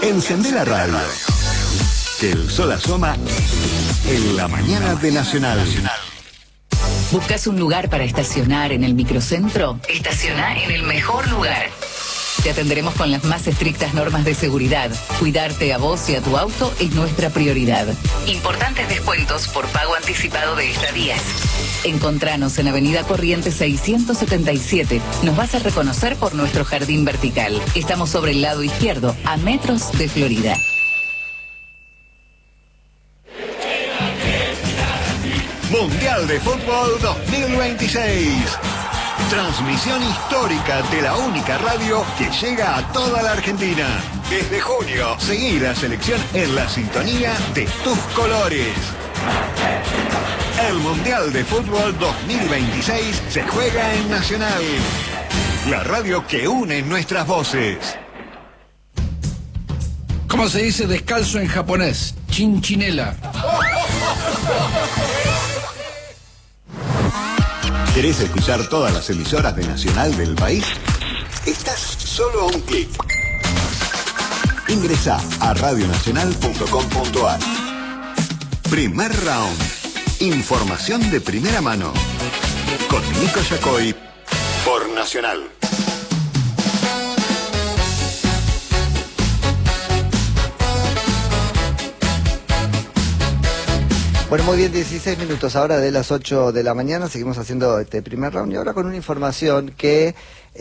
Encendé la radio. Que el sol asoma en la mañana de Nacional. ¿Buscas un lugar para estacionar en el microcentro? Estaciona en el mejor lugar. Te atenderemos con las más estrictas normas de seguridad. Cuidarte a vos y a tu auto es nuestra prioridad. Importantes descuentos por pago anticipado de estadías. Encontranos en Avenida Corrientes 677. Nos vas a reconocer por nuestro jardín vertical. Estamos sobre el lado izquierdo, a metros de Florida. Mundial de Fútbol 2026. Transmisión histórica de la única radio que llega a toda la Argentina. Desde junio, seguí la selección en la sintonía de tus colores. El Mundial de Fútbol 2026 se juega en Nacional. La radio que une nuestras voces. ¿Cómo se dice descalzo en japonés? Chinchinela. ¿Querés escuchar todas las emisoras de Nacional del país? Estás solo a un clic. Ingresá a radionacional.com.ar. Primer round. Información de primera mano. Con Nico Yacoy por Nacional. Bueno, muy bien, 16 minutos ahora de las 8 de la mañana, seguimos haciendo este primer round y ahora con una información que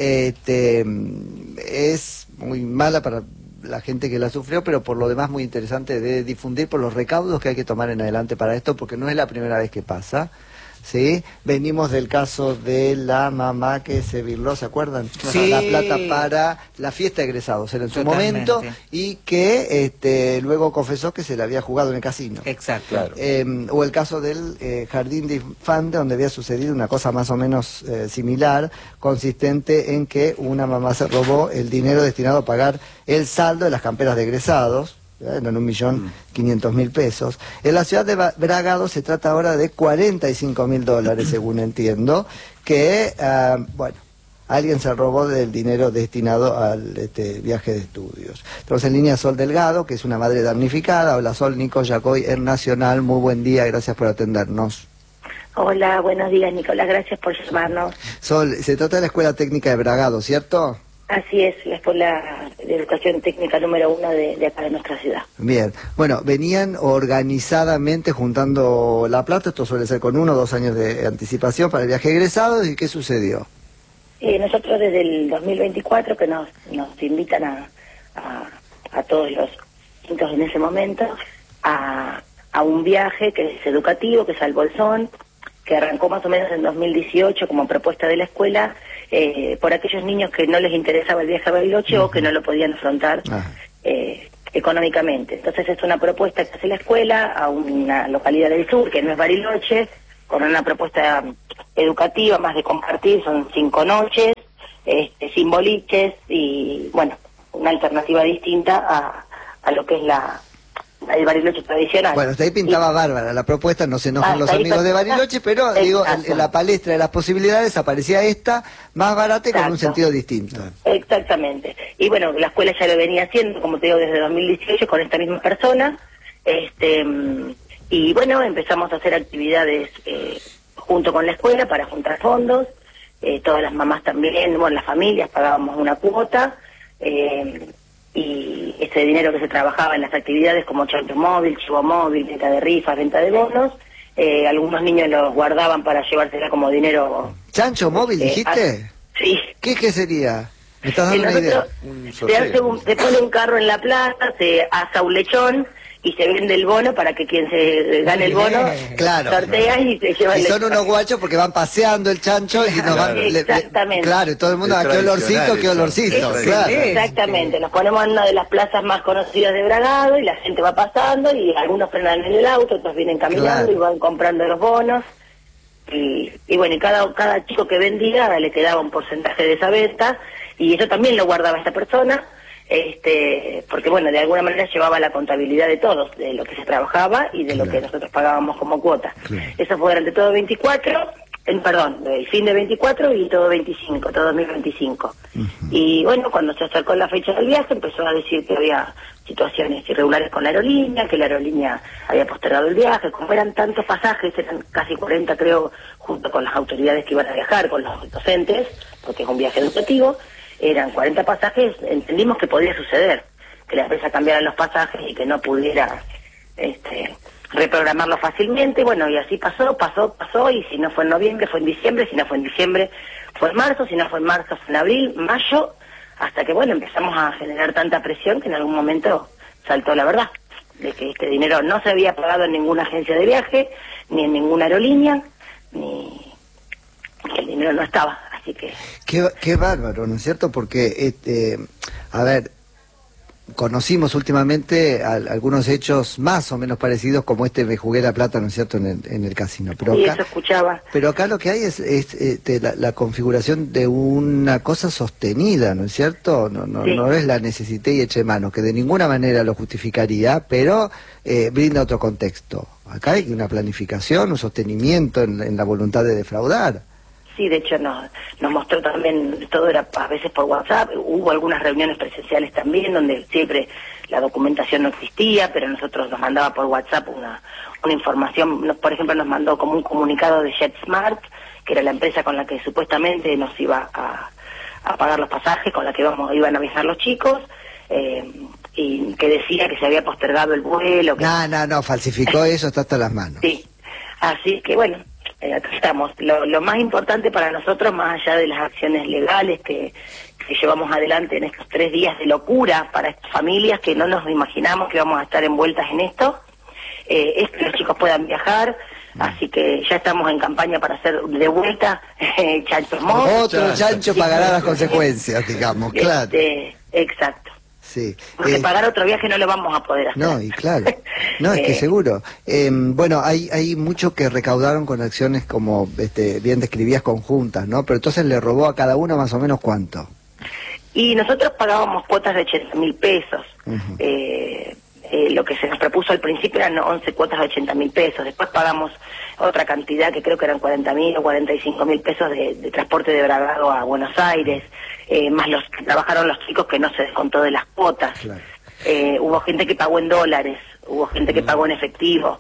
es muy mala para la gente que la sufrió, pero por lo demás muy interesante de difundir por los recaudos que hay que tomar en adelante para esto, porque no es la primera vez que pasa. ¿Sí? Venimos del caso de la mamá que se virló, ¿se acuerdan? Sí. La plata para la fiesta de egresados, era en su momento, y que luego confesó que se la había jugado en el casino. Exacto. Claro. O el caso del jardín de infantes, donde había sucedido una cosa más o menos similar, consistente en que una mamá se robó el dinero destinado a pagar el saldo de las camperas de egresados. Eran 1.500.000 pesos. En la ciudad de Bragado se trata ahora de $45.000, según entiendo, que, bueno, alguien se robó del dinero destinado al viaje de estudios. Entonces, en línea Sol Delgado, que es una madre damnificada. Hola Sol, Nico Yacoy, en Nacional, muy buen día, gracias por atendernos. Hola, buenos días Nicolás, gracias por llamarnos. Sol, se trata de la Escuela Técnica de Bragado, ¿cierto? Así es, la Escuela de Educación Técnica número 1 de acá de nuestra ciudad. Bien, bueno, venían organizadamente juntando la plata, esto suele ser con 1 o 2 años de anticipación para el viaje de egresados, ¿y qué sucedió? Nosotros desde el 2024 que nos invitan a todos los quintos en ese momento a un viaje que es educativo, que es al Bolsón, que arrancó más o menos en 2018 como propuesta de la escuela, por aquellos niños que no les interesaba el viaje a Bariloche o que no lo podían afrontar económicamente. Entonces es una propuesta que hace la escuela a una localidad del sur, que no es Bariloche, con una propuesta educativa, más de compartir, son 5 noches, sin boliches y, bueno, una alternativa distinta a lo que es el Bariloche tradicional. Bueno, hasta ahí pintaba bárbara la propuesta, no se enojan los amigos de Bariloche, pero digo, en la palestra de las posibilidades aparecía esta, más barata y con un sentido distinto. Exactamente. Y bueno, la escuela ya lo venía haciendo, como te digo, desde 2018 con esta misma persona, y bueno, empezamos a hacer actividades junto con la escuela para juntar fondos, todas las mamás también, bueno, las familias pagábamos una cuota, y ese dinero que se trabajaba en las actividades como chancho móvil, chivo móvil, venta de rifas, venta de bonos, algunos niños los guardaban para llevársela como dinero. ¿Chancho móvil dijiste? Sí. ¿Qué sería? ¿Me estás dando una idea? Se pone un carro en la plaza, se asa un lechón y se vende el bono para que quien se gane el bono sortea y se lleva el lechón. Y son unos guachos porque van paseando el chancho y nos van... Exactamente. Claro, y todo el mundo, qué olorcito, qué olorcito. Claro. Exactamente, nos ponemos en una de las plazas más conocidas de Bragado y la gente va pasando y algunos frenan en el auto, otros vienen caminando y van comprando los bonos. Y bueno, y cada chico que vendía le quedaba un porcentaje de esa venta y eso también lo guardaba esta persona. Porque bueno, de alguna manera llevaba la contabilidad de todos, de lo que se trabajaba y de lo que nosotros pagábamos como cuota. Eso fue durante todo 24, el fin de 24 y todo 25, todo 2025. Y bueno, cuando se acercó la fecha del viaje, empezó a decir que había situaciones irregulares con la aerolínea, que la aerolínea había postergado el viaje. Como eran tantos pasajes, eran casi 40 creo, junto con las autoridades que iban a viajar, con los docentes, porque es un viaje educativo, eran 40 pasajes, entendimos que podía suceder, que la empresa cambiara los pasajes y que no pudiera reprogramarlo fácilmente. Bueno, y así pasó, y si no fue en noviembre, fue en diciembre, si no fue en diciembre, fue en marzo, si no fue en marzo, fue en abril, mayo, hasta que, bueno, empezamos a generar tanta presión que en algún momento saltó la verdad, de que este dinero no se había pagado en ninguna agencia de viaje, ni en ninguna aerolínea, ni que el dinero no estaba, así que... Qué bárbaro, ¿no es cierto? Porque, a ver, conocimos últimamente algunos hechos más o menos parecidos como me jugué la plata, ¿no es cierto?, en el casino. Pero sí, acá, eso escuchaba. Pero acá lo que hay es la configuración de una cosa sostenida, ¿no es cierto? No es la necesité y eché mano, que de ninguna manera lo justificaría, pero brinda otro contexto. Acá hay una planificación, un sostenimiento en la voluntad de defraudar. Sí, de hecho nos mostró también, todo era a veces por WhatsApp, hubo algunas reuniones presenciales también donde siempre la documentación no existía, pero nosotros nos mandaba por WhatsApp una información, por ejemplo nos mandó como un comunicado de JetSmart, que era la empresa con la que supuestamente nos iba a pagar los pasajes, con la que iban a viajar los chicos, y que decía que se había postergado el vuelo. No, falsificó eso, está hasta las manos. Sí, así que bueno... acá estamos. Lo más importante para nosotros, más allá de las acciones legales que llevamos adelante en estos 3 días de locura para estas familias que no nos imaginamos que vamos a estar envueltas en esto, es que los chicos puedan viajar, así que ya estamos en campaña para hacer de vuelta chanchos mos. Otro chancho pagará las consecuencias, digamos, claro. Exacto. Sí. Porque pagar otro viaje no lo vamos a poder hacer. No, y claro. No, es que seguro. Bueno, hay mucho que recaudaron con acciones como bien describías conjuntas, ¿no? Pero entonces le robó a cada uno más o menos ¿cuánto? Y nosotros pagábamos cuotas de 80.000 pesos. Lo que se nos propuso al principio eran 11 cuotas de 80.000 pesos. Después pagamos otra cantidad que creo que eran 40.000 o 45.000 pesos de transporte de Bragado a Buenos Aires, más los que trabajaron los chicos que no se descontó de las cuotas. Claro. Hubo gente que pagó en dólares, hubo gente que pagó en efectivo.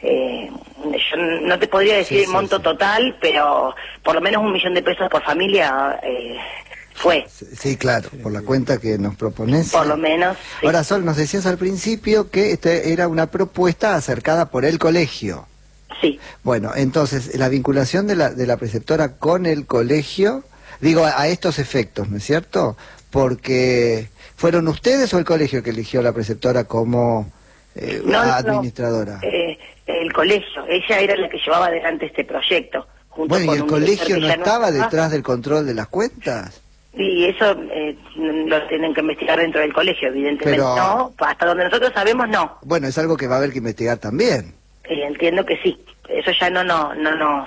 Yo no te podría decir el monto total, pero por lo menos 1 millón de pesos por familia fue. Sí, claro, por la cuenta que nos propones. Por lo menos. Sí. Ahora, Sol, nos decías al principio que era una propuesta acercada por el colegio. Sí. Bueno, entonces, la vinculación de la preceptora con el colegio, digo, a estos efectos, ¿no es cierto? Porque, ¿fueron ustedes o el colegio que eligió a la preceptora como administradora? El colegio, ella era la que llevaba adelante este proyecto. Bueno, ¿y el colegio no estaba detrás del control de las cuentas? Y eso lo tienen que investigar dentro del colegio, evidentemente. Pero... no, hasta donde nosotros sabemos, no. Bueno, es algo que va a haber que investigar también. Entiendo que sí. Eso ya no nos...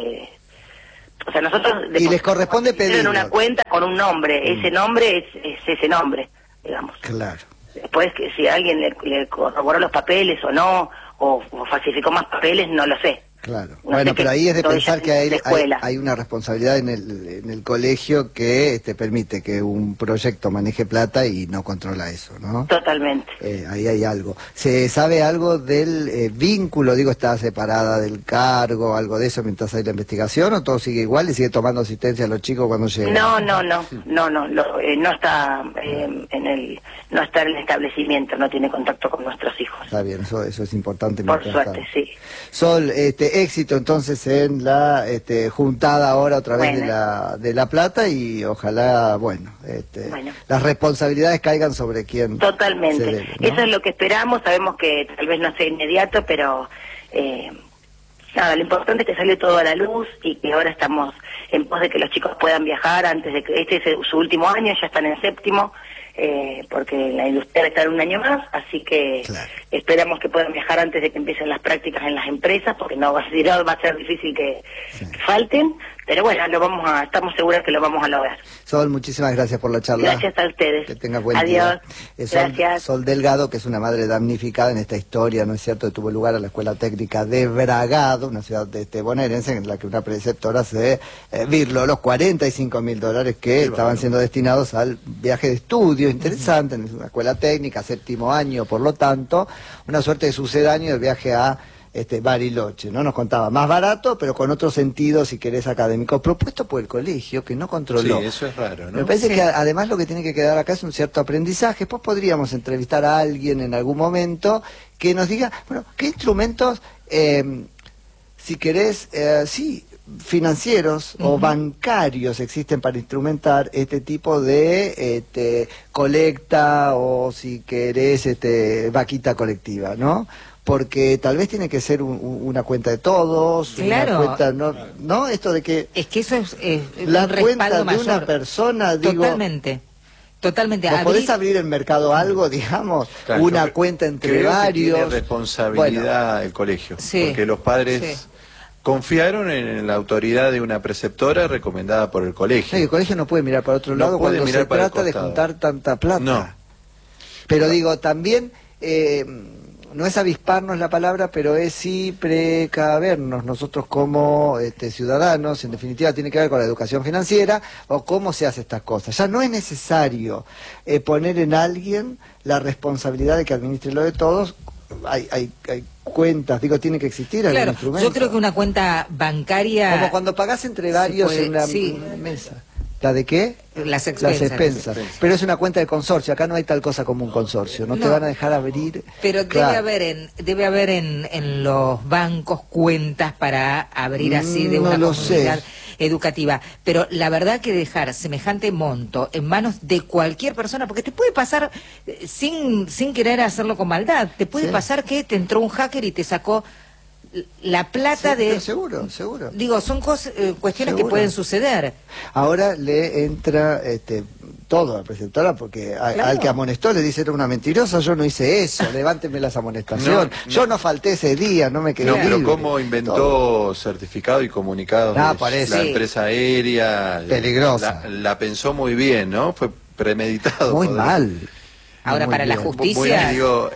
o sea, nosotros... Y les corresponde pedir en una cuenta con un nombre. Ese nombre es ese nombre, digamos. Claro. Después, que si alguien le corroboró los papeles o no, o falsificó más papeles, no lo sé. Claro. No bueno, pero ahí es de pensar que hay una responsabilidad en el colegio que permite que un proyecto maneje plata y no controla eso, ¿no? Totalmente. Ahí hay algo. ¿Se sabe algo del vínculo? Digo, ¿está separada del cargo, algo de eso mientras hay la investigación o todo sigue igual y sigue tomando asistencia a los chicos cuando llegan? No está no está en el establecimiento, no tiene contacto con nuestros hijos. Está bien, eso es importante. Por suerte, sí. Sol, éxito entonces en la juntada ahora otra vez de la plata y ojalá, las responsabilidades caigan sobre quien totalmente se debe, ¿no? Eso es lo que esperamos, sabemos que tal vez no sea inmediato, pero nada, lo importante es que salió todo a la luz y que ahora estamos en pos de que los chicos puedan viajar antes de que este es su último año, ya están en 7º, porque la industria está en 1 año más, así que esperamos que puedan viajar antes de que empiecen las prácticas en las empresas, porque si no va a ser difícil que falten, pero bueno, estamos seguras que lo vamos a lograr. Sol, muchísimas gracias por la charla. Gracias a ustedes. Que tengas buen Adiós. día. Gracias. Sol Delgado, que es una madre damnificada en esta historia, ¿no es cierto?, que tuvo lugar a la Escuela Técnica de Bragado, una ciudad bonaerense, en la que una preceptora se virló los $45.000 que estaban siendo destinados al viaje de estudio, interesante, en una escuela técnica, 7º año, por lo tanto, una suerte de sucedáneo del viaje a Bariloche, ¿no? Nos contaba, más barato, pero con otro sentido, si querés, académico, propuesto por el colegio, que no controló. Sí, eso es raro, ¿no? Me parece que además lo que tiene que quedar acá es un cierto aprendizaje. Después podríamos entrevistar a alguien en algún momento que nos diga, bueno, qué instrumentos, si querés, financieros o bancarios existen para instrumentar este tipo de colecta o, si querés, vaquita colectiva, ¿no? Porque tal vez tiene que ser una cuenta de todos, claro. Una cuenta, ¿no? Esto de que... Es que eso es la un cuenta respaldo de mayor. una persona, digo... Totalmente. ¿Vos podés abrir en Mercado Algo, digamos? Claro, una cuenta entre creo varios... Que tiene responsabilidad el colegio, porque los padres... Confiaron en la autoridad de una preceptora recomendada por el colegio. Sí, el colegio no puede mirar para otro lado cuando se trata de juntar tanta plata. No. Pero digo, también, no es avisparnos la palabra, pero es sí precavernos nosotros como ciudadanos. En definitiva, tiene que ver con la educación financiera o cómo se hace estas cosas. Ya no es necesario poner en alguien la responsabilidad de que administre lo de todos. Hay cuentas, digo, tiene que existir algún instrumento. Yo creo que una cuenta bancaria... Como cuando pagás entre varios en una mesa. ¿La de qué? Las expensas. Pero es una cuenta de consorcio, acá no hay tal cosa como un consorcio, no te van a dejar abrir... Pero debe haber en los bancos cuentas para abrir así de una comunidad educativa. Pero la verdad que dejar semejante monto en manos de cualquier persona, porque te puede pasar, sin querer hacerlo con maldad, te puede pasar que te entró un hacker y te sacó la plata de... Seguro. Digo, son cuestiones que pueden suceder. Ahora le entra todo a la preceptora, porque al que amonestó le dice, era una mentirosa, yo no hice eso, levánteme las amonestaciones, yo no falté ese día, no me quedé libre. Pero cómo inventó certificado y comunicados la empresa aérea. Peligrosa. La pensó muy bien, ¿no? Fue premeditado. Muy mal. Ahora, para la justicia...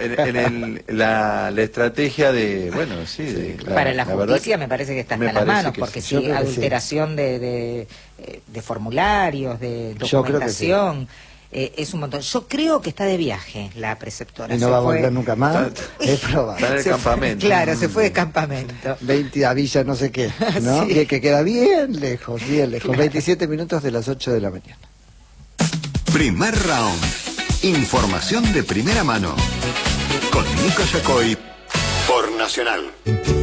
la estrategia de... para la justicia me parece que está hasta las manos, porque si adulteración de formularios, de documentación... es un montón. Yo creo que está de viaje la preceptora. ¿Y no va a volver nunca más? Es probable. Está en el campamento. Claro, se fue de campamento. 20 a Villa no sé qué, ¿no? Que queda bien lejos. 27 minutos de las 8 de la mañana. Primer round. Información de primera mano. Con Nico Yacoy por Nacional.